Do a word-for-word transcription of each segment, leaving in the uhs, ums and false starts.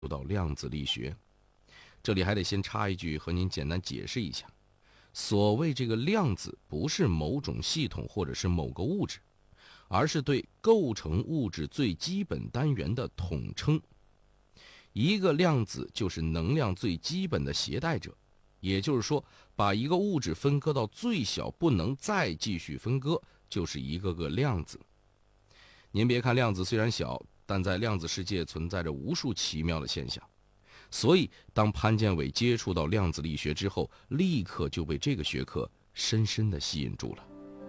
到量子力学。这里还得先插一句，和您简单解释一下，所谓这个量子不是某种系统或者是某个物质，而是对构成物质最基本单元的统称。一个量子就是能量最基本的携带者，也就是说，把一个物质分割到最小不能再继续分割，就是一个个量子。您别看量子虽然小，但在量子世界存在着无数奇妙的现象。所以当潘建伟接触到量子力学之后，立刻就被这个学科深深地吸引住了。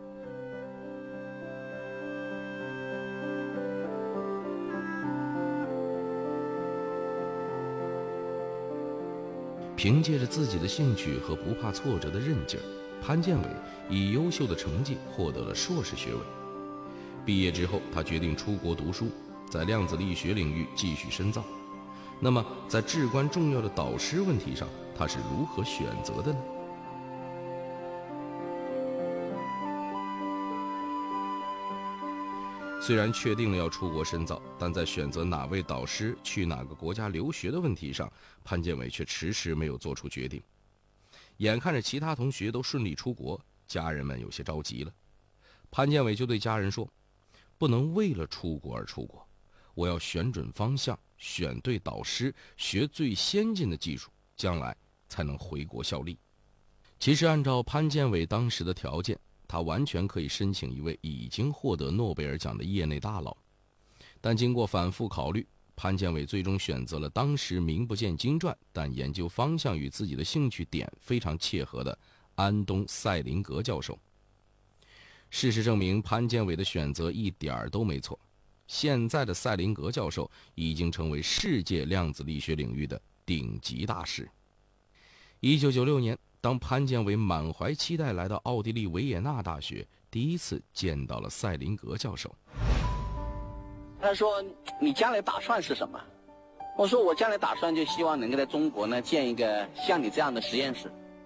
凭借着自己的兴趣和不怕挫折的韧劲儿，潘建伟以优秀的成绩获得了硕士学位。毕业之后，他决定出国读书，在量子力学领域继续深造。那么在至关重要的导师问题上，他是如何选择的呢？虽然确定了要出国深造，但在选择哪位导师、去哪个国家留学的问题上，潘建伟却迟迟没有做出决定。眼看着其他同学都顺利出国，家人们有些着急了。潘建伟就对家人说，不能为了出国而出国，我要选准方向，选对导师，学最先进的技术，将来才能回国效力。其实按照潘建伟当时的条件，他完全可以申请一位已经获得诺贝尔奖的业内大佬。但经过反复考虑，潘建伟最终选择了当时名不见经传，但研究方向与自己的兴趣点非常切合的安东·塞林格教授。事实证明，潘建伟的选择一点儿都没错。现在的塞林格教授已经成为世界量子力学领域的顶级大师。一九九六年，当潘建伟满怀期待来到奥地利维也纳大学，第一次见到了塞林格教授。 他说：“你将来打算是什么？”我说：“我将来打算就希望能够在中国呢建一个像你这样的实验室。”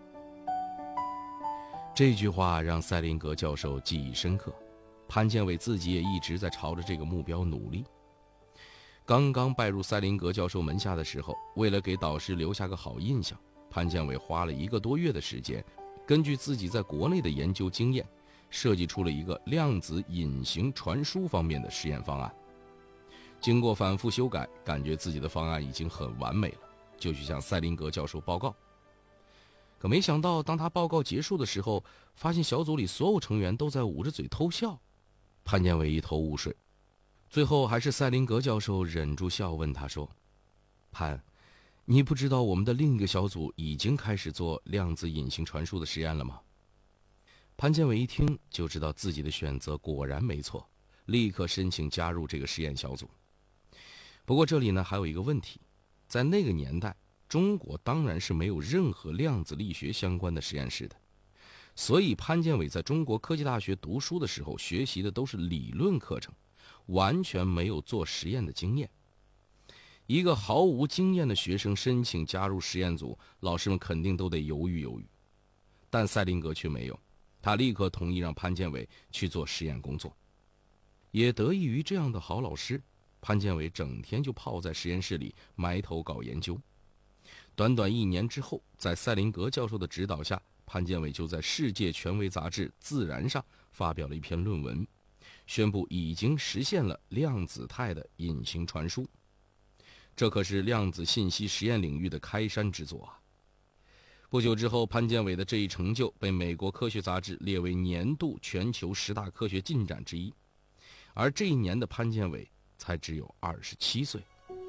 这句话让塞林格教授记忆深刻。潘建伟自己也一直在朝着这个目标努力。刚刚拜入塞林格教授门下的时候，为了给导师留下个好印象，潘建伟花了一个多月的时间，根据自己在国内的研究经验，设计出了一个量子隐形传输方面的实验方案。经过反复修改，感觉自己的方案已经很完美了，就去向塞林格教授报告。可没想到，当他报告结束的时候，发现小组里所有成员都在捂着嘴偷笑。潘建伟一头雾水，最后还是塞林格教授忍住笑问他说：“潘，你不知道我们的另一个小组已经开始做量子隐形传输的实验了吗？”潘建伟一听就知道自己的选择果然没错，立刻申请加入这个实验小组。不过这里呢还有一个问题，在那个年代，中国当然是没有任何量子力学相关的实验室的。所以潘建伟在中国科技大学读书的时候，学习的都是理论课程，完全没有做实验的经验。一个毫无经验的学生申请加入实验组，老师们肯定都得犹豫犹豫。但塞林格却没有，他立刻同意让潘建伟去做实验工作。也得益于这样的好老师，潘建伟整天就泡在实验室里埋头搞研究。短短一年之后，在塞林格教授的指导下，潘建伟就在世界权威杂志《自然》上发表了一篇论文，宣布已经实现了量子态的隐形传输。这可是量子信息实验领域的开山之作啊！不久之后，潘建伟的这一成就被美国科学杂志列为年度全球十大科学进展之一。而这一年的潘建伟才只有二十七岁。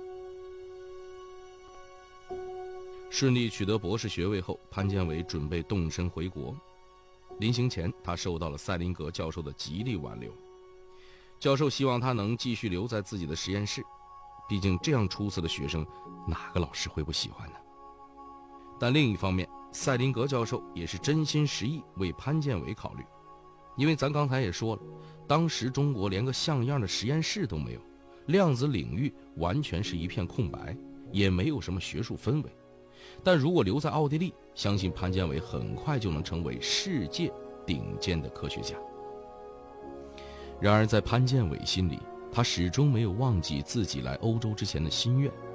顺利取得博士学位后，潘建伟准备动身回国。临行前，他受到了塞林格教授的极力挽留。教授希望他能继续留在自己的实验室，毕竟这样出色的学生，哪个老师会不喜欢呢？但另一方面，塞林格教授也是真心实意为潘建伟考虑。因为咱刚才也说了，当时中国连个像样的实验室都没有，量子领域完全是一片空白，也没有什么学术氛围。但如果留在奥地利，相信潘建伟很快就能成为世界顶尖的科学家。然而在潘建伟心里，他始终没有忘记自己来欧洲之前的心愿，